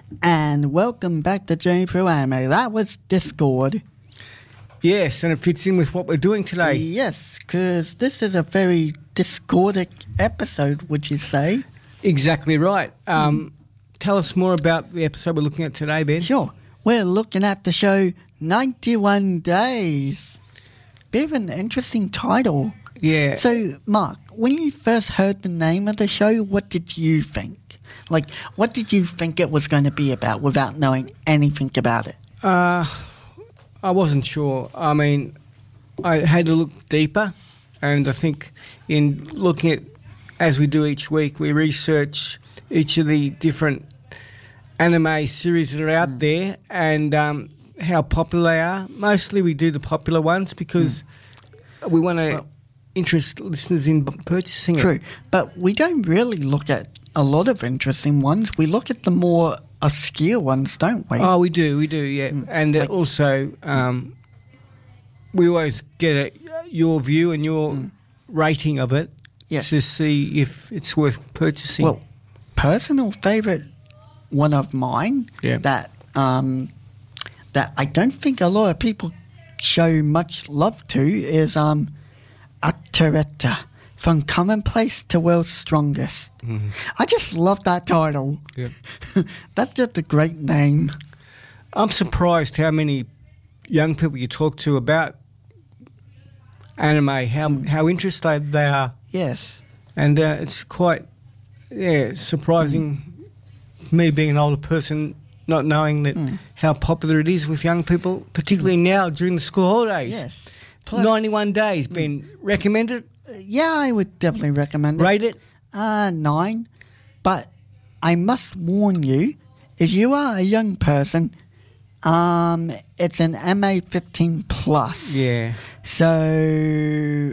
And welcome back to Journey Through Anime. That was Discord. Yes, and it fits in with what we're doing today. Yes, because this is a very Discordic episode, would you say? Exactly right. Tell us more about the episode we're looking at today, Ben. Sure. We're looking at the show 91 Days. Bit of an interesting title. Yeah. So, Mark, when you first heard the name of the show, what did you think? Like, what did you think it was going to be about without knowing anything about it? I wasn't sure. I mean, I had to look deeper, and I think in looking at, as we do each week, we research each of the different anime series that are out there and how popular they are. Mostly we do the popular ones because we want to interest listeners in purchasing it. True, but we don't really look at a lot of interesting ones. We look at the more obscure ones, don't we? Oh, we do, yeah. And also, we always get your view and your rating of it to see if it's worth purchasing. Well, personal favourite one of mine that I don't think a lot of people show much love to is Atareta, From Commonplace to World's Strongest. Mm-hmm. I just love that title. Yeah. That's just a great name. I'm surprised how many young people you talk to about anime, how interested they are. Yes. And it's quite surprising, me being an older person, not knowing that how popular it is with young people, particularly now during the school holidays. Yes. Plus, 91 Days, been recommended? Yeah, I would definitely recommend it. Rate it? 9. But I must warn you, if you are a young person, it's an MA 15 plus. Yeah. So,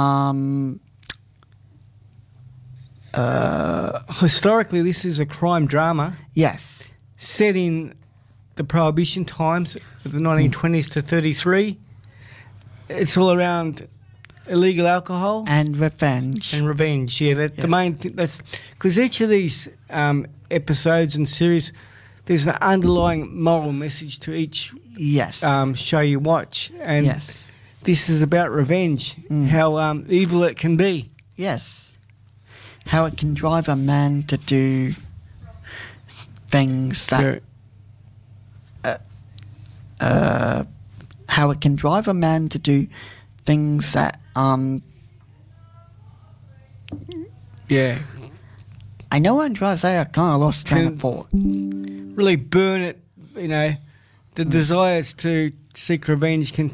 historically, this is a crime drama. Yes. Set in the Prohibition times of the 1920s to 33. It's all around illegal alcohol and revenge. Yeah, the main thing. That's because each of these episodes and series, there's an underlying moral message to each show you watch, and this is about revenge. How evil it can be. Yes, how it can drive a man to do things that. How it can drive a man to do things that yeah. I know what I'm trying to say. I kind of lost train of thought. Really burn it, the desires to seek revenge can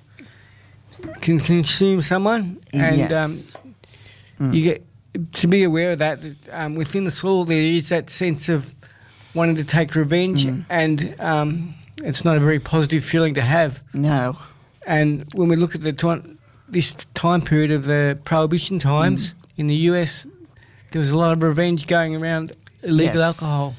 consume someone, and you get to be aware of that. Within us all, there is that sense of wanting to take revenge, and it's not a very positive feeling to have. No. And when we look at this time period of the Prohibition times in the US, there was a lot of revenge going around illegal alcohol.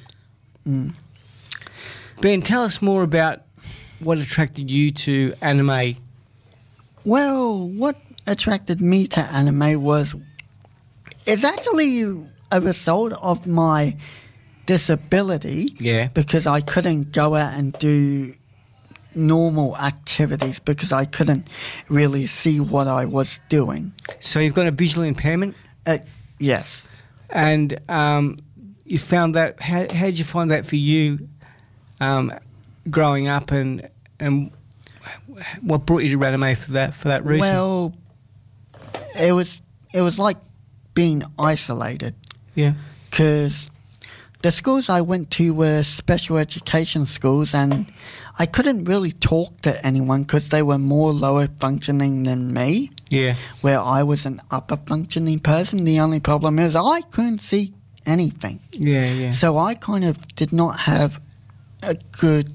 Ben, tell us more about what attracted you to anime. Well, what attracted me to anime was it's actually a result of my disability. Yeah. Because I couldn't go out and do normal activities because I couldn't really see what I was doing. So you've got a visual impairment? Yes. And you found that, how did you find that for you growing up, and what brought you to anime for that reason? Well, it was like being isolated. Yeah. Because the schools I went to were special education schools, and I couldn't really talk to anyone because they were more lower functioning than me. Yeah. Where I was an upper functioning person. The only problem is I couldn't see anything. Yeah. So I kind of did not have a good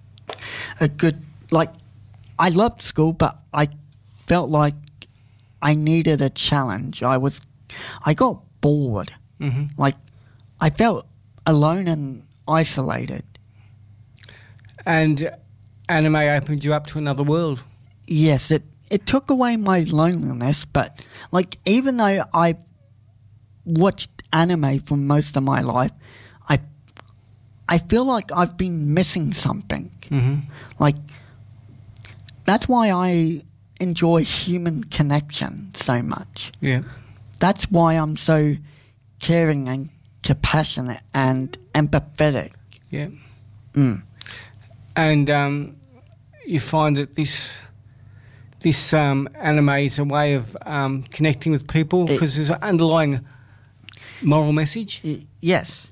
like, I loved school, but I felt like I needed a challenge. I got bored. Mm-hmm. Like, I felt alone and isolated. And anime opened you up to another world. Yes, it took away my loneliness, but like, even though I watched anime for most of my life, I feel like I've been missing something. Mm-hmm. Like, that's why I enjoy human connection so much. Yeah. That's why I'm so caring and compassionate and empathetic. Yeah. Mm. And you find that this anime is a way of connecting with people because there's an underlying moral message. Yes.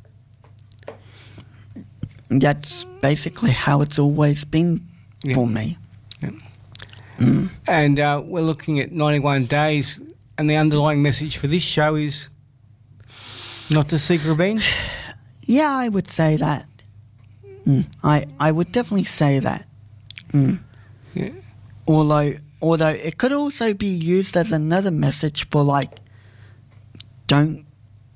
That's basically how it's always been for me. Yeah. Mm. And we're looking at 91 Days, and the underlying message for this show is not to seek revenge? Yeah, I would say that. I would definitely say that. Yeah. Although it could also be used as another message for, like, don't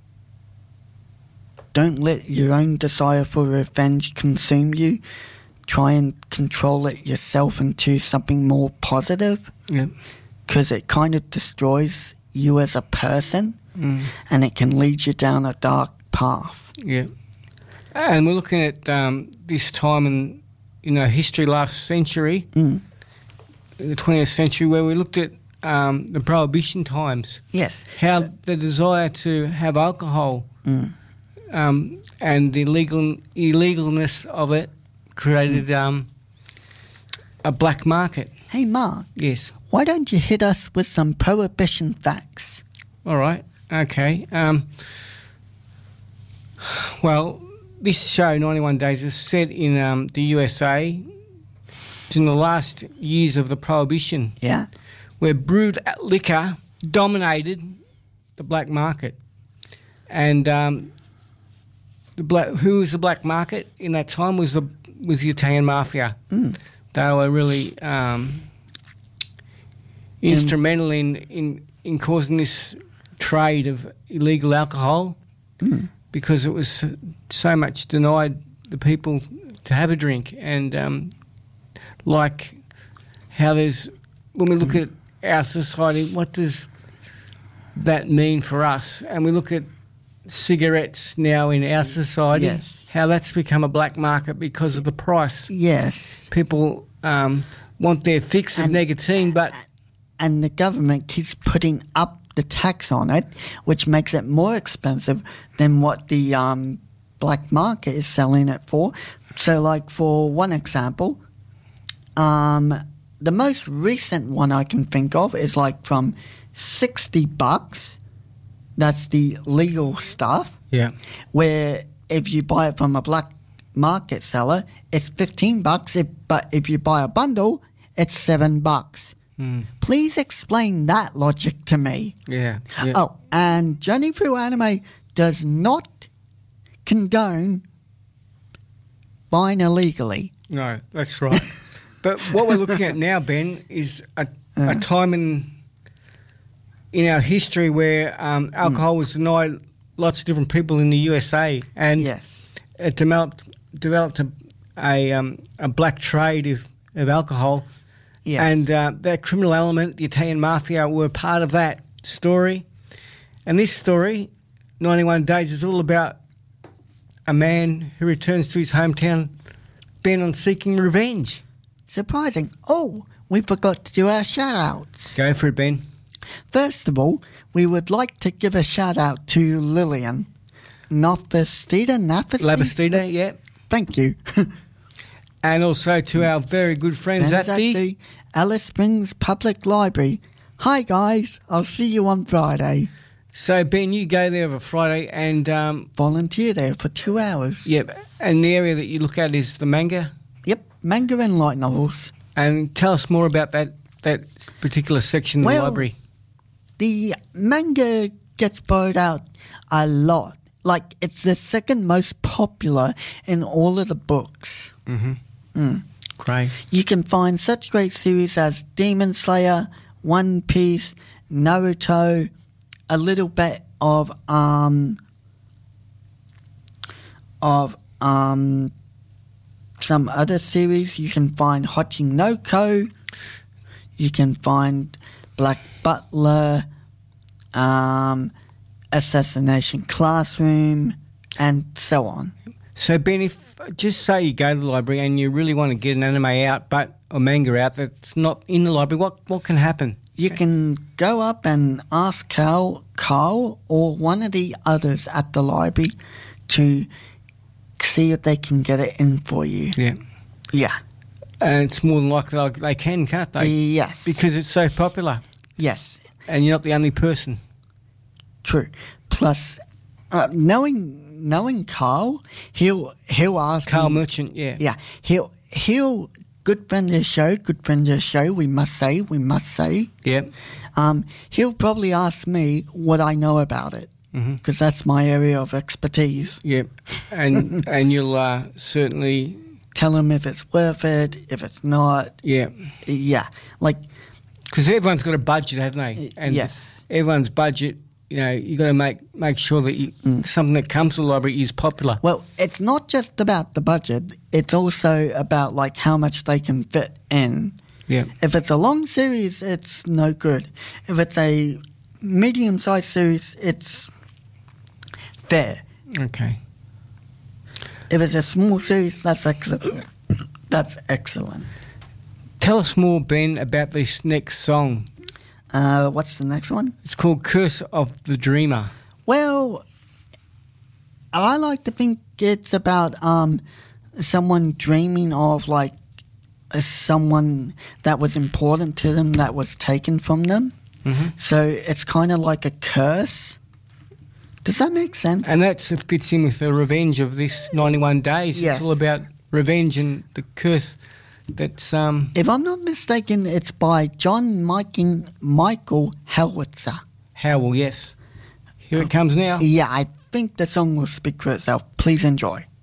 let your own desire for revenge consume you. Try and control it yourself into something more positive. Yeah. Because it kind of destroys you as a person, and it can lead you down a dark path. Yeah. And we're looking at this time in history last century, the 20th century, where we looked at the Prohibition times. Yes. How the desire to have alcohol and the illegalness of it created a black market. Hey, Mark. Yes. Why don't you hit us with some Prohibition facts? All right. Okay. Well, this show, 91 Days, is set in the USA in the last years of the Prohibition. Yeah. Where brewed liquor dominated the black market. And who was the black market in that time was the Italian mafia. They were really instrumental in causing this trade of illegal alcohol because it was so much denied the people to have a drink. And like how when we look at our society, what does that mean for us? And we look at cigarettes now in our society, how that's become a black market because of the price. Yes. People want their fix of nicotine, but... And the government keeps putting up the tax on it, which makes it more expensive than what the black market is selling it for. So, like, for one example, the most recent one I can think of is, like, from $60. That's the legal stuff. Yeah. Where if you buy it from a black market seller, it's $15. But if you buy a bundle, it's $7. Please explain that logic to me. Yeah. Oh, and Journey Through Anime does not condone buying illegally. No, that's right. But what we're looking at now, Ben, is a time in our history where alcohol was denied lots of different people in the USA, and it developed a black trade of alcohol. Yes. And that criminal element, the Italian mafia, were part of that story. And this story, 91 Days, is all about a man who returns to his hometown bent on seeking revenge. Surprising. Oh, we forgot to do our shout-outs. Go for it, Ben. First of all, we would like to give a shout-out to Lillian. Labastida, yeah. Thank you. And also to our very good friends at the Alice Springs Public Library. Hi, guys. I'll see you on Friday. So, Ben, you go there on a Friday and... volunteer there for 2 hours. Yep. And the area that you look at is the manga? Yep, manga and light novels. And tell us more about that particular section of the library. The manga gets borrowed out a lot. Like, it's the second most popular in all of the books. Great. You can find such great series as Demon Slayer, One Piece, Naruto, a little bit of some other series. You can find Haching no Ko. You can find Black Butler, Assassination Classroom, and so on. So, Ben, if just say you go to the library and you really want to get an anime out, or manga out that's not in the library, what can happen? You can go up and ask Carl or one of the others at the library to see if they can get it in for you. Yeah. Yeah. And it's more than likely they can, can't they? Yes. Because it's so popular. Yes. And you're not the only person. True. Plus, knowing Carl, he'll ask Carl me, Merchant, yeah. Yeah. He'll good friend of the show, we must say. Yeah. He'll probably ask me what I know about it, because that's my area of expertise. Yeah. And you'll certainly tell him if it's worth it, if it's not. Yeah. Yeah. Like, because everyone's got a budget, haven't they? And yes. Everyone's budget, you got to make sure that something that comes to the library is popular. Well, it's not just about the budget. It's also about, like, how much they can fit in. Yeah. If it's a long series, it's no good. If it's a medium-sized series, it's fair. Okay. If it's a small series, that's excellent. That's excellent. Tell us more, Ben, about this next song. What's the next one? It's called Curse of the Dreamer. Well, I like to think it's about someone dreaming of, like, someone that was important to them that was taken from them. Mm-hmm. So it's kind of like a curse. Does that make sense? And that fits in with the revenge of this 91 days. Yes. It's all about revenge and the curse that's... If I'm not mistaken, it's by John Michael Howitzer. Howell, yes. Here it comes now. Yeah, I think the song will speak for itself. Please enjoy.